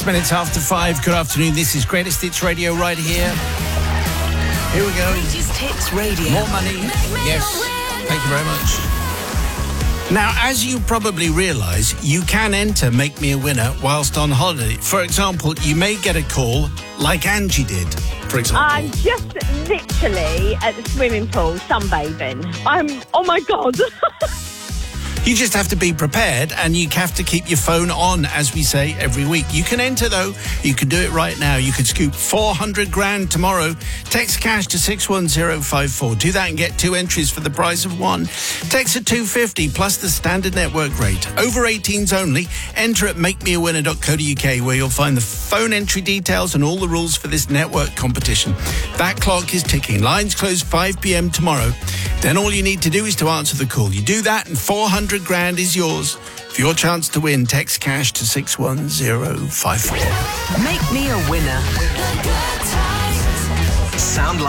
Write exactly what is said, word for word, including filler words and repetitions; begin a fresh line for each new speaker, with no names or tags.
Minutes after five. Good afternoon. This is Greatest Hits Radio right here. Here we go.
Greatest Hits Radio.
More money. Yes. Thank you very much. Now, as you probably realise, you can enter Make Me a Winner whilst on holiday. For example, you may get a call like Angie did, for example.
I'm just literally at the swimming pool sunbathing. I'm, oh my God.
You just have to be prepared, and you have to keep your phone on, as we say every week. You can enter, though. You can do it right now. You could scoop four hundred grand tomorrow. Text cash to six one zero five four. Do that and get two entries for the price of one. Text at two fifty plus the standard network rate. Over eighteens only. Enter at make me a winner dot co dot uk, where you'll find the phone entry details and all the rules for this network competition. That clock is ticking. Lines close five p.m. tomorrow. Then all you need to do is to answer the call. You do that and four hundred grand is yours. For your chance to win, text cash to six one zero five four.
Make me a winner. Sound like